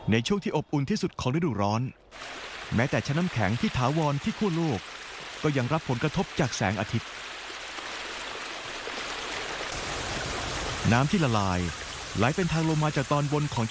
ในช่วงที่อบอุ่นที่สุดของฤดูร้อนแม้แต่ชั้นน้ำแข็งที่ถาวรที่ขั้วโลกก็ยังรับผลกระทบจากแสงอาทิตย์น้ำที่ละลายไหลเป็นทางลงมาจากตอนบนของ